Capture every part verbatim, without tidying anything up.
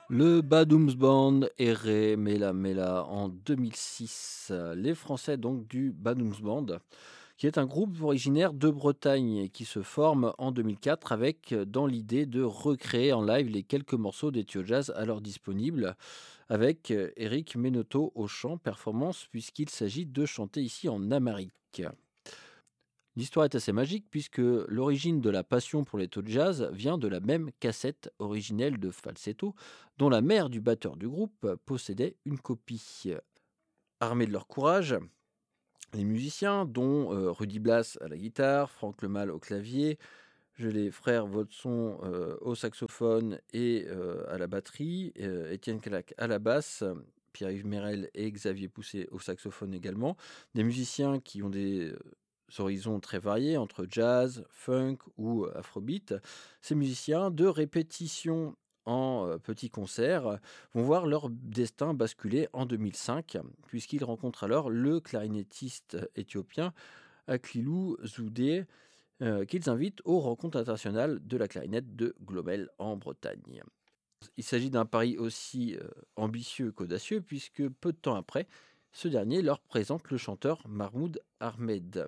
Le Badoums Band, Erré, Mela Mela en deux mille six. Les Français donc du Badoums Band, qui est un groupe originaire de Bretagne et qui se forme en deux mille quatre avec euh, dans l'idée de recréer en live les quelques morceaux d'Ethio Jazz alors disponibles avec euh, Eric Menotto au chant performance puisqu'il s'agit de chanter ici en Amérique. L'histoire est assez magique puisque l'origine de la passion pour les taux de jazz vient de la même cassette originelle de falsetto dont la mère du batteur du groupe possédait une copie. Armés de leur courage, les musiciens, dont euh, Rudy Blas à la guitare, Franck Lemal au clavier, je les frères Vautson euh, au saxophone et euh, à la batterie, euh, Étienne Calac à la basse, Pierre-Yves Merel et Xavier Pousset au saxophone également. Des musiciens qui ont des euh, horizons très variés entre jazz, funk ou afrobeat. Ces musiciens, de répétition en euh, petits concerts, vont voir leur destin basculer en deux mille cinq, puisqu'ils rencontrent alors le clarinettiste éthiopien Akilou Zoudé, euh, qu'ils invitent aux rencontres internationales de la clarinette de Glomel en Bretagne. Il s'agit d'un pari aussi euh, ambitieux qu'audacieux, puisque peu de temps après, ce dernier leur présente le chanteur Mahmoud Ahmed.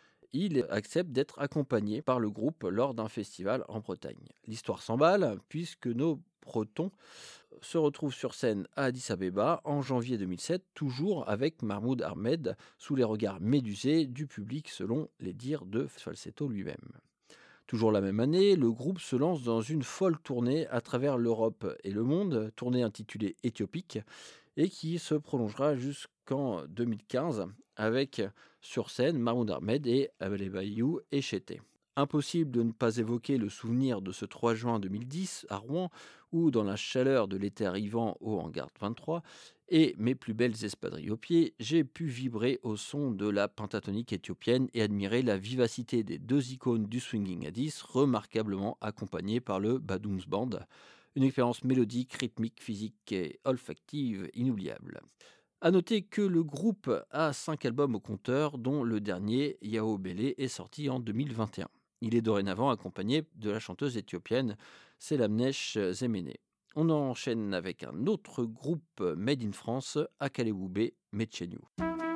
Il accepte d'être accompagné par le groupe lors d'un festival en Bretagne. L'histoire s'emballe, puisque nos Bretons se retrouvent sur scène à Addis Abeba en janvier deux mille sept, toujours avec Mahmoud Ahmed, sous les regards médusés du public selon les dires de Falsetto lui-même. Toujours la même année, le groupe se lance dans une folle tournée à travers l'Europe et le monde, tournée intitulée Éthiopique, et qui se prolongera jusqu'en deux mille quinze avec sur scène Mahmoud Ahmed et Abel Bayou et Chété. Impossible de ne pas évoquer le souvenir de ce trois juin deux mille dix à Rouen, où dans la chaleur de l'été arrivant au Hangar vingt-trois et mes plus belles espadrilles aux pieds, j'ai pu vibrer au son de la pentatonique éthiopienne et admirer la vivacité des deux icônes du swinging à dix, remarquablement accompagnées par le Badoums Band. Une expérience mélodique, rythmique, physique et olfactive inoubliable. À noter que le groupe a cinq albums au compteur, dont le dernier, Yao Bele, est sorti en deux mille vingt et un. Il est dorénavant accompagné de la chanteuse éthiopienne Selamnesh Zemene. On enchaîne avec un autre groupe made in France, Akalewube Metchenou.